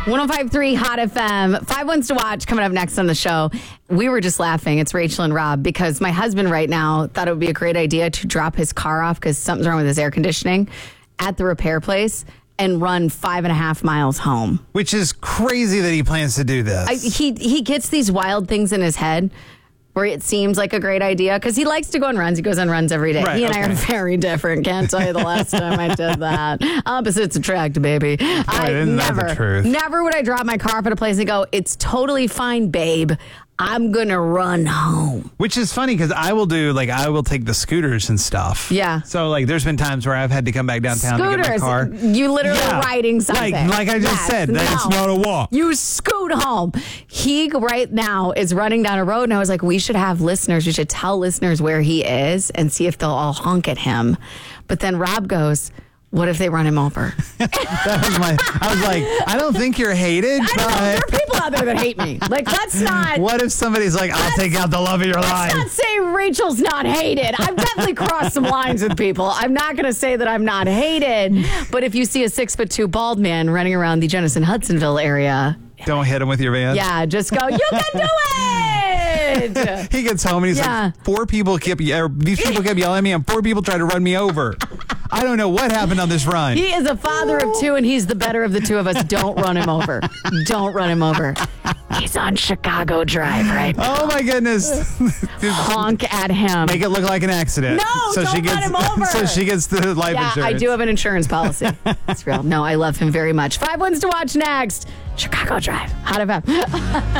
105.3 Hot FM. 5 ones to watch coming up next on the show. We were just laughing. It's Rachel and Rob because my husband right now thought it would be a great idea to drop his car off because something's wrong with his air conditioning at the repair place and run 5.5 miles home. Which is crazy that he plans to do this. He gets these wild things in his head where it seems like a great idea because he likes to go on runs. He goes on runs every day. Right, he and I are very different. Can't tell you the last time I did that. Opposites attract, baby. Isn't that the truth? Never would I drop my car off at a place and go, it's totally fine, babe. I'm going to run home. Which is funny because I will take the scooters and stuff. Yeah. So there's been times where I've had to come back downtown to get my car. You literally are riding something. Like I just said, it's not a walk. You scoot home. He right now is running down a road and I was like, we should have listeners. We should tell listeners where he is and see if they'll all honk at him. But then Rob goes, what if they run him over? I was like, I don't think you're hated. I know, there are people out there that hate me. Like, let's not. What if somebody's like, I'll take out the love of your life? Let's not say Rachel's not hated. I've definitely crossed some lines with people. I'm not going to say that I'm not hated. But if you see a 6'2" bald man running around the Jenison Hudsonville area, don't hit him with your van. Yeah, just go, you can do it. He gets home and he's like, these people kept yelling at me and 4 people tried to run me over. I don't know what happened on this run. He is a father of 2 and he's the better of the 2 of us. Don't run him over. Don't run him over. He's on Chicago Drive right now. Oh my goodness. Honk at him. Make it look like an accident. No, don't run him over. So she gets the life insurance. I do have an insurance policy. It's real. No, I love him very much. 5 ones to watch next. Chicago Drive. Hot FM.